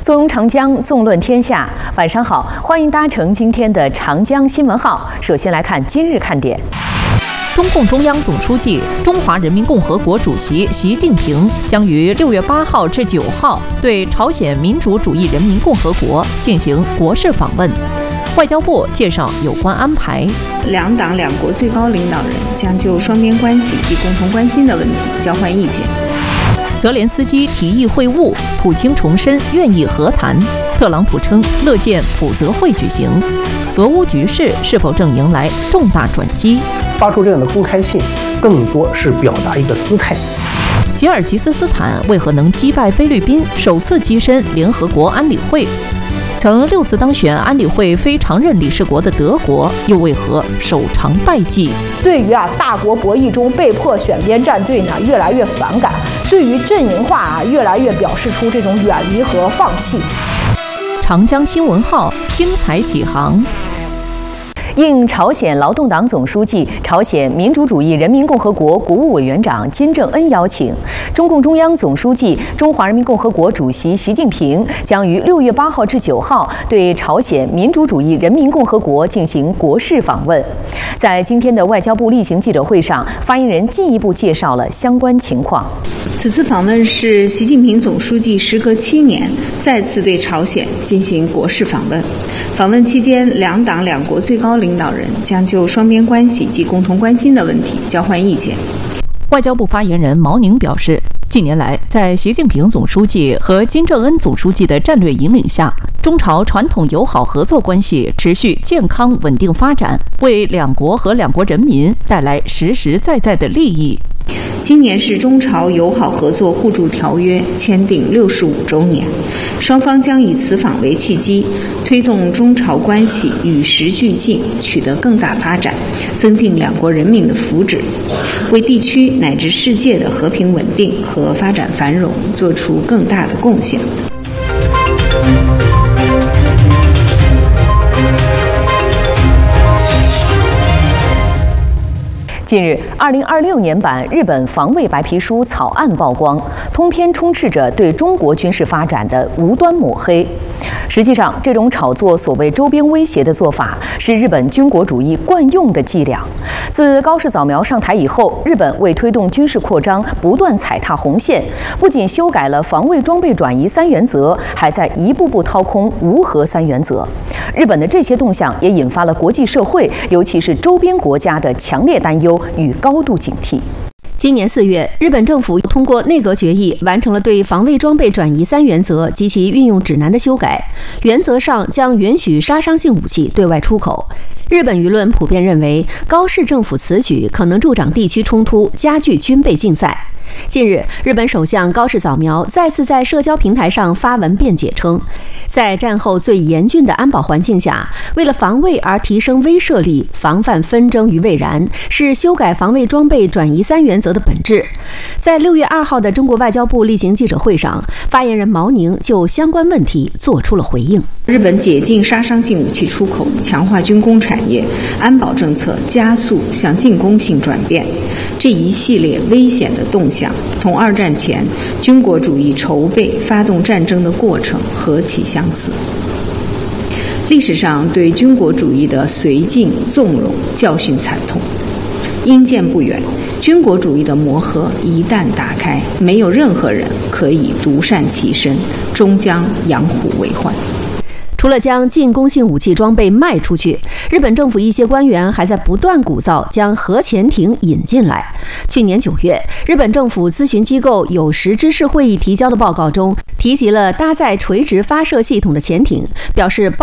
纵长江，纵论天下。晚上好，欢迎搭乘今天的长江新闻号。首先来看今日看点。 中共中央总书记、中华人民共和国主席习近平将于6月8号至9号对朝鲜民主主义人民共和国进行国事访问。外交部介绍有关安排。 两党两国最高领导人将就双边关系及共同关心的问题交换意见。 泽连斯基提议会晤，普京重申愿意和谈，特朗普称乐见普泽会举行。俄乌局势是否正迎来重大转机？ 发出这样的公开信，更多是表达一个姿态。 吉尔吉斯斯坦为何能击败菲律宾，首次跻身联合国安理会？曾6次当选安理会非常任理事国的德国，又为何首尝败绩？ 对于大国博弈中被迫选边站队呢，越来越反感；对于阵营化越来越表示出这种远离和放弃。 长江新闻号精彩启航。 应朝鲜劳动党总书记、朝鲜民主主义人民共和国国务委员长金正恩邀请，中共中央总书记、中华人民共和国主席习近平将于6月8号至9号对朝鲜民主主义人民共和国进行国事访问。在今天的外交部例行记者会上，发言人进一步介绍了相关情况。 此次访问是习近平总书记时隔7年再次对朝鲜进行国事访问。访问期间，两党两国最高领导人将就双边关系及共同关心的问题交换意见。 外交部发言人毛宁表示，近年来，在习近平总书记和金正恩总书记的战略引领下，中朝传统友好合作关系持续健康稳定发展，为两国和两国人民带来实实在在的利益。 今年是中朝友好合作互助条约签订65周年，双方将以此访为契机，推动中朝关系与时俱进，取得更大发展，增进两国人民的福祉，为地区乃至世界的和平稳定和发展繁荣做出更大的贡献。 近日，2026年版日本防卫白皮书草案曝光，通篇充斥着对中国军事发展的无端抹黑。实际上，这种炒作所谓周边威胁的做法，是日本军国主义惯用的伎俩。自高市早苗上台以后，日本为推动军事扩张，不断踩踏红线，不仅修改了防卫装备转移3原则，还在一步步掏空无核3原则。日本的这些动向也引发了国际社会，尤其是周边国家的强烈担忧与高度警惕。 今年4月，日本政府通过内阁决议，完成了对防卫装备转移3原则及其运用指南的修改，原则上将允许杀伤性武器对外出口。日本舆论普遍认为，高市政府此举可能助长地区冲突，加剧军备竞赛。近日，日本首相高市早苗再次在社交平台上发文辩解称，在战后最严峻的安保环境下，为了防卫而提升威慑力，防范纷争于未然，是修改防卫装备转移3原则的本质。在6月2号的中国外交部例行记者会上，发言人毛宁就相关问题做出了回应。 日本解禁杀伤性武器出口，强化军工产业，安保政策加速向进攻性转变，这一系列危险的动向同2战前军国主义筹备发动战争的过程何其相似。历史上对军国主义的绥靖纵容教训惨痛，因见不远，军国主义的魔盒一旦打开，没有任何人可以独善其身，终将养虎为患。 除了将进攻性武器装备卖出去，日本政府一些官员还在不断鼓噪将核潜艇引进来。去年9月，日本政府咨询机构有识知识会议提交的报告中，提及了搭载垂直发射系统的潜艇，表示